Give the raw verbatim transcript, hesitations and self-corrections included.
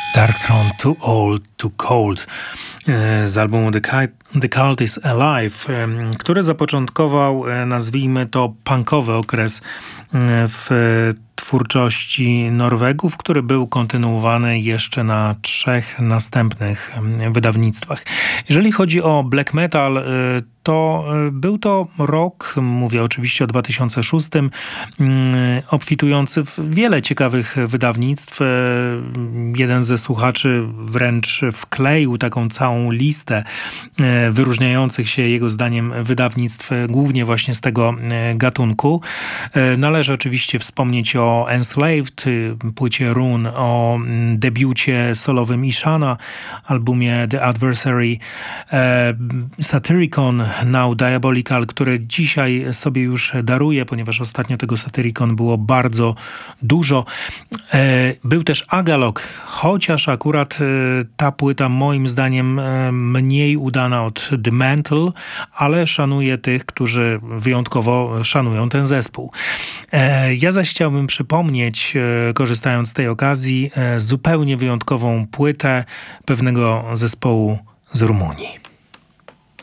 Darkthrone Too Old, Too Cold z albumu The, Ki- The Cult is Alive, który zapoczątkował, nazwijmy to, punkowy okres w twórczości Norwegów, który był kontynuowany jeszcze na trzech następnych wydawnictwach. Jeżeli chodzi o black metal, to był to rok, mówię oczywiście o dwa tysiące szóstym, obfitujący w wiele ciekawych wydawnictw. Jeden ze słuchaczy wręcz wkleił taką całą listę wyróżniających się jego zdaniem wydawnictw, głównie właśnie z tego gatunku. Należy oczywiście wspomnieć o Enslaved, płycie Rune, o debiucie solowym Ishana, albumie The Adversary, Satyricon, Now Diabolical, które dzisiaj sobie już daruję, ponieważ ostatnio tego Satyricon było bardzo dużo. Był też Agalog, chociaż akurat ta płyta moim zdaniem mniej udana od The Mantle, ale szanuję tych, którzy wyjątkowo szanują ten zespół. Ja zaś chciałbym przypomnieć, korzystając z tej okazji, zupełnie wyjątkową płytę pewnego zespołu z Rumunii.